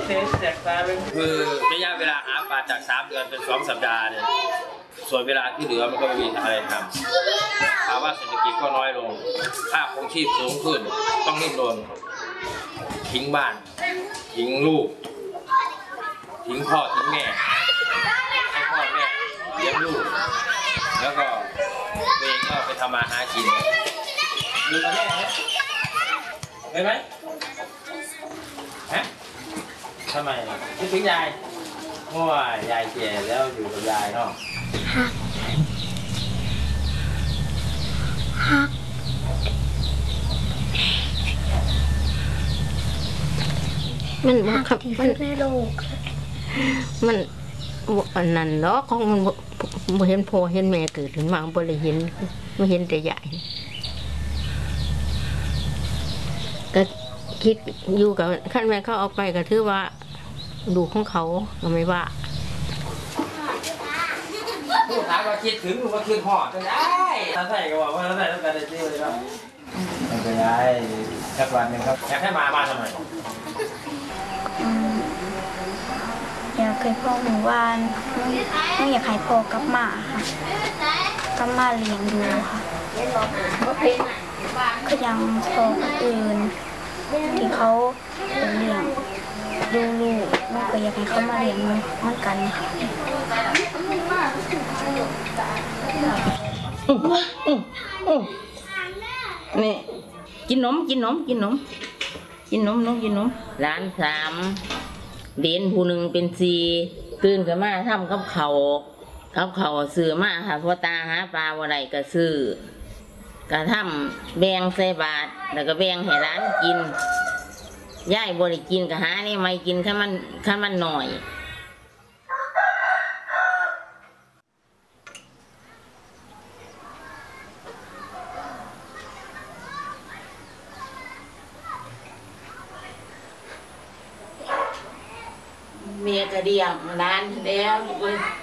คือระยะเวลาหาปลาจาก3 เดือนเป็น2 สัปดาห์เนี่ยส่วนเวลาที่เหลือมันก็ไม่มีอะไรทำภาวะเศรษฐกิจก็น้อยลงค่าครองชีพสูงขึ้นต้องดิ้นรนทิ้งบ้านทิ้งลูกทิ้งพ่อทิ้งแม่ให้พ่อแม่เลี้ยงลูกแล้วก็ตัวเองก็ไปทำมาหากินดูกับแม่ไหมฮะทำไมคิดถึงยายเพราะว่ายายแก่แล้วอยู่กับยายเนาะมันบอกครับมันในโลกมันอันนั้นเนาะของมันบ่เห็นพ่อเห็นแม่เกิดขึ้นมาบ่ได้เห็นไม่เห็นแต่ยายก็คิดอยู่กับขั้นแม่เขาเอาไปก็ถือว่าดูของเขาก็ไม่ว่าผู้ถามว่าคิดถึงหรือว่าคิดหอดก็ได้ถ้าใส่ก็บอกว่าถ้าใส่ต้องการได้ที่เลยเนาะไม่เป็นไรสักวันหนึ่งครับอยากให้มาทำไมอยากให้พ่อหมู่บ้านไม่อยากให้พ่อกลับมาค่ะกลับมาเลี้ยงดูค่ะคือยังพ่อคนอื่นที่เขาเลี้ยงดูลูกมันก็อยากให้เขามาเลี้ยงเหมือนกันค่ะนี่กินนมร้าน3เด่นผู้หนึ่งเป็น4ตื่นขึ้นมาทำกับเขาซื้อมาค่ะพ่อตาหาปลาวันไหนก็ซื้อกระทำแบ่งใส่บาตรแล้วก็แบ่งให้ร้านกินย่ายบริกินก็หานี่ไม่กินขั้นมันหน่อยเมียก็เลี้ยงร้านแล้ว